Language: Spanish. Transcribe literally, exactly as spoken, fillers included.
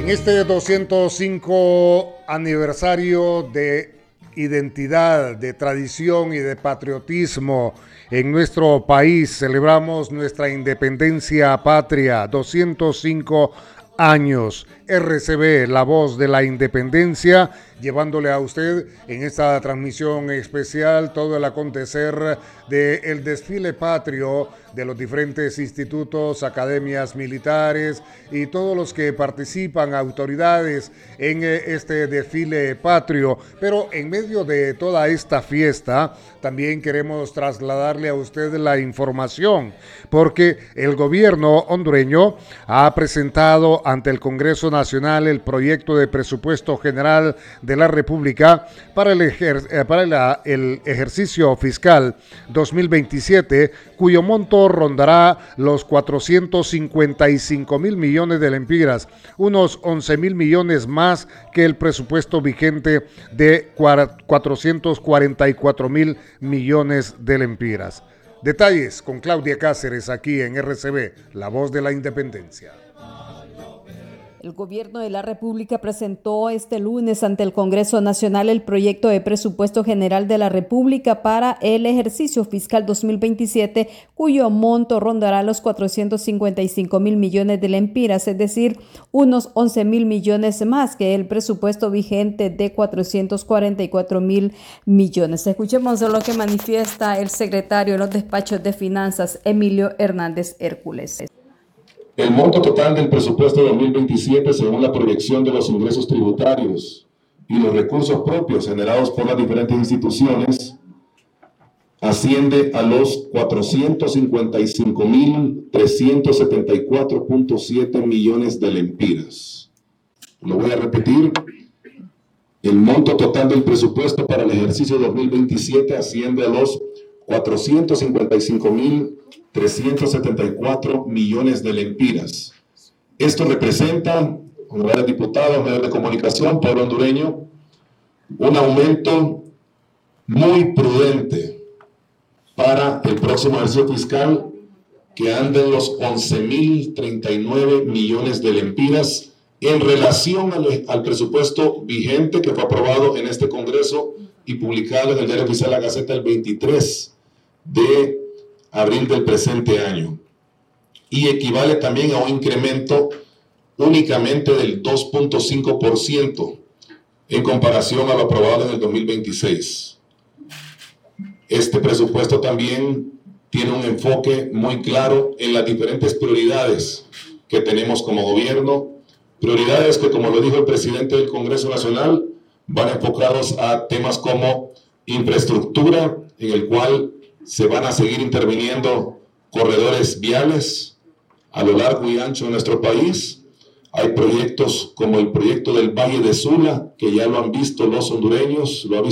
En este doscientos cinco aniversario de identidad, de tradición y de patriotismo en nuestro país, celebramos nuestra independencia patria, doscientos cinco años. R C B, la voz de la independencia, llevándole a usted en esta transmisión especial todo el acontecer del desfile patrio de los diferentes institutos, academias militares y todos los que participan, autoridades en este desfile patrio. Pero en medio de toda esta fiesta, también queremos trasladarle a usted la información, porque el gobierno hondureño ha presentado ante el Congreso Nacional el proyecto de presupuesto general de la República para el, ejer para la, el ejercicio fiscal dos mil veintisiete, cuyo monto rondará los cuatrocientos cincuenta y cinco mil millones de lempiras, unos once mil millones más que el presupuesto vigente de cuatrocientos cuarenta y cuatro mil millones de lempiras. Detalles con Claudia Cáceres aquí en R C B, la voz de la independencia. El Gobierno de la República presentó este lunes ante el Congreso Nacional el proyecto de presupuesto general de la República para el ejercicio fiscal dos mil veintisiete, cuyo monto rondará los cuatrocientos cincuenta y cinco mil millones de lempiras, es decir, unos once mil millones más que el presupuesto vigente de cuatrocientos cuarenta y cuatro mil millones. Escuchemos lo que manifiesta el secretario de los despachos de finanzas, Emilio Hernández Hércules. El monto total del presupuesto dos mil veintisiete, según la proyección de los ingresos tributarios y los recursos propios generados por las diferentes instituciones, asciende a los cuatrocientos cincuenta y cinco mil trescientos setenta y cuatro punto siete millones de lempiras. Lo voy a repetir. El monto total del presupuesto para el ejercicio dos mil veintisiete asciende a los cuatrocientos cincuenta y cinco mil trescientos setenta y cuatro millones de lempiras. Esto representa, honorables diputados, medios de comunicación, pueblo hondureño, un aumento muy prudente para el próximo ejercicio fiscal, que anda en los once mil treinta y nueve millones de lempiras en relación al, al presupuesto vigente que fue aprobado en este Congreso y publicado en el Diario Oficial La Gaceta el veintitrés de abril del presente año, y equivale también a un incremento únicamente del dos punto cinco por ciento en comparación a lo aprobado en el dos mil veintiséis. Este presupuesto también tiene un enfoque muy claro en las diferentes prioridades que tenemos como gobierno, prioridades que, como lo dijo el presidente del Congreso Nacional, van enfocados a temas como infraestructura, en el cual se van a seguir interviniendo corredores viales a lo largo y ancho de nuestro país. Hay proyectos como el proyecto del Valle de Sula, que ya lo han visto los hondureños, lo ha visto